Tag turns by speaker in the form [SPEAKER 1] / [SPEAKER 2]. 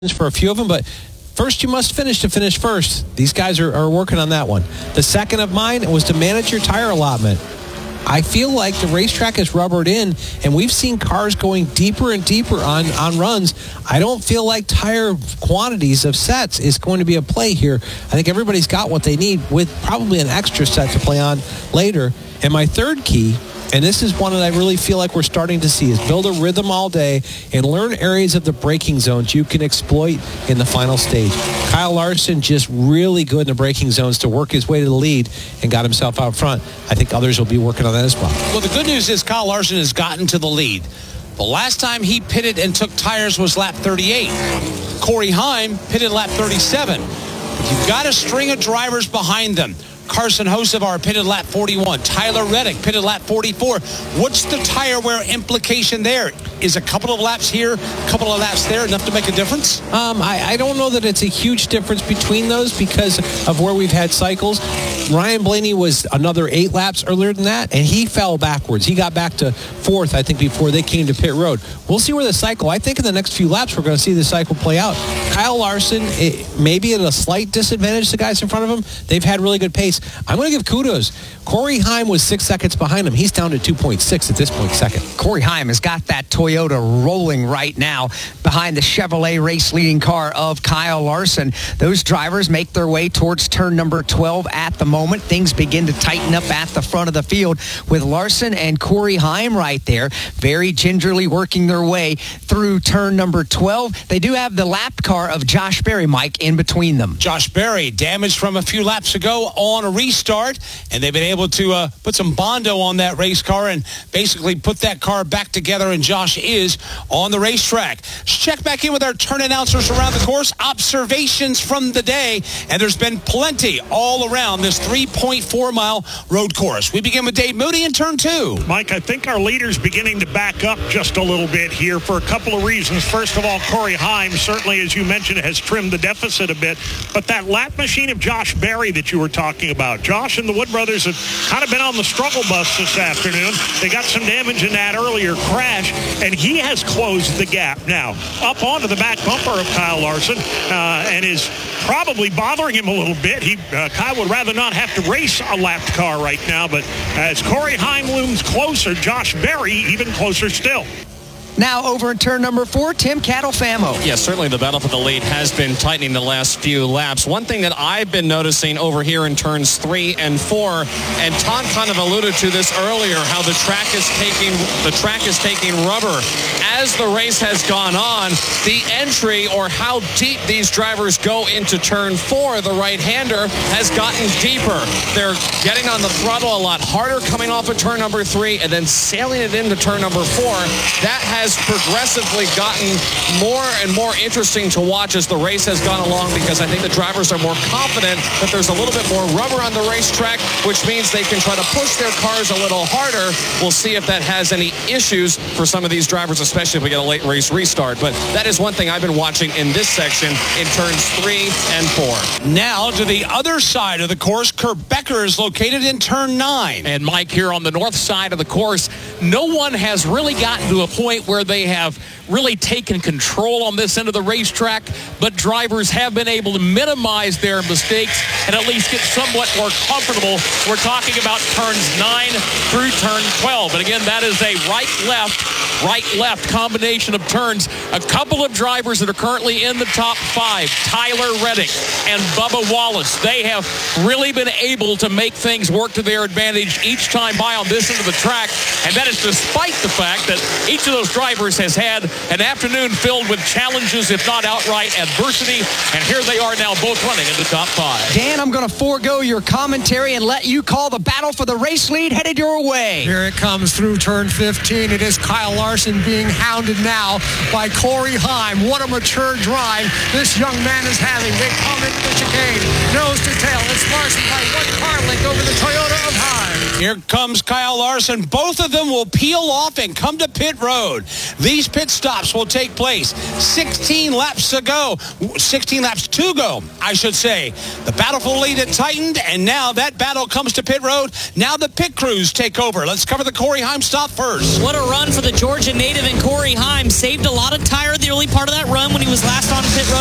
[SPEAKER 1] for a few of them, but first you must finish to finish first. These guys are working on that one. The second of mine was to manage your tire allotment. I feel like the racetrack is rubbered in, and we've seen cars going deeper and deeper on runs. I don't feel like tire quantities of sets is going to be a play here. I think everybody's got what they need with probably an extra set to play on later. And my third key, and this is one that I really feel like we're starting to see, is build a rhythm all day and learn areas of the braking zones you can exploit in the final stage. Kyle Larson just really good in the braking zones to work his way to the lead and got himself out front. I think others will be working on that as well.
[SPEAKER 2] Well, the good news is Kyle Larson has gotten to the lead. The last time he pitted and took tires was lap 38. Corey Heim pitted lap 37. You've got a string of drivers behind them. Carson Hocevar pitted lap 41. Tyler Reddick pitted lap 44. What's the tire wear implication there? Is a couple of laps here, a couple of laps there enough to make a difference?
[SPEAKER 1] I don't know that it's a huge difference between those because of where we've had cycles. Ryan Blaney was another 8 laps earlier than that, and he fell backwards. He got back to 4th, I think, before they came to pit road. We'll see where the cycle, I think in the next few laps, we're going to see the cycle play out. Kyle Larson, maybe at a slight disadvantage to guys in front of him. They've had really good pace. I'm going to give kudos. Corey Heim was 6 seconds behind him. He's down to 2.6 at this point, second.
[SPEAKER 3] Corey Heim has got that Toyota rolling right now behind the Chevrolet race leading car of Kyle Larson. Those drivers make their way towards turn number 12 at the moment. Things begin to tighten up at the front of the field with Larson and Corey Heim right there, very gingerly working their way through turn number 12. They do have the lap car of Josh Berry, Mike, in between them.
[SPEAKER 2] Josh Berry, damaged from a few laps ago on a restart, and they've been able to put some Bondo on that race car and basically put that car back together, and Josh is on the racetrack. Let's check back in with our turn announcers around the course. Observations from the day, and there's been plenty all around this 3.4-mile road course. We begin with Dave Moody in turn 2.
[SPEAKER 4] Mike, I think our leader's beginning to back up just a little bit here for a couple of reasons. First of all, Corey Heim certainly, as you mentioned, has trimmed the deficit a bit, but that lap machine of Josh Berry that you were talking about, Josh and the Wood brothers have kind of been on the struggle bus this afternoon. They got some damage in that earlier crash, and he has closed the gap now up onto the back bumper of Kyle Larson and is probably bothering him a little bit. Kyle would rather not have to race a lapped car right now, but as Corey Heim looms closer, Josh Berry even closer still.
[SPEAKER 3] Now over in turn number 4, Tim Catalfamo.
[SPEAKER 5] Yes, certainly the battle for the lead has been tightening the last few laps. One thing that I've been noticing over here in turns 3 and 4, and Todd kind of alluded to this earlier, how the track is taking rubber. As the race has gone on, the entry or how deep these drivers go into turn 4, the right-hander, has gotten deeper. They're getting on the throttle a lot harder coming off of turn number 3 and then sailing it into turn number 4. That has progressively gotten more and more interesting to watch as the race has gone along, because I think the drivers are more confident that there's a little bit more rubber on the racetrack, which means they can try to push their cars a little harder. We'll see if that has any issues for some of these drivers, especially if we get a late race restart. But that is one thing I've been watching in this section in turns 3 and 4.
[SPEAKER 2] Now to the other side of the course, Kurt Becker is located in turn 9.
[SPEAKER 6] And Mike, here on the north side of the course, no one has really gotten to a point where they have really taken control on this end of the racetrack, but drivers have been able to minimize their mistakes and at least get somewhat more comfortable. We're talking about turns 9 through turn 12. And again, that is a right-left combination of turns. A couple of drivers that are currently in the top 5, Tyler Reddick and Bubba Wallace, they have really been able to make things work to their advantage each time by on this end of the track. And that is despite the fact that each of those drivers has had an afternoon filled with challenges, if not outright adversity. And here they are now both running in the top 5.
[SPEAKER 3] Dan, I'm going to forego your commentary and let you call the battle for the race lead headed your way.
[SPEAKER 7] Here it comes through turn 15. It is Kyle Larson being hounded now by Corey Heim. What a mature drive this young man is having. They come into the chicane, nose to tail. It's Larson by 1 car length over the Toyota of Heim.
[SPEAKER 2] Here comes Kyle Larson. Both of them will peel off and come to pit road. These pit stops will take place 16 laps to go, I should say. The battle for the lead had tightened, and now that battle comes to pit road. Now the pit crews take over. Let's cover the Corey Heim stop first.
[SPEAKER 8] What a run for the Georgia Georgia native and Corey Heim saved a lot of tire the early part of that run when he was last on pit road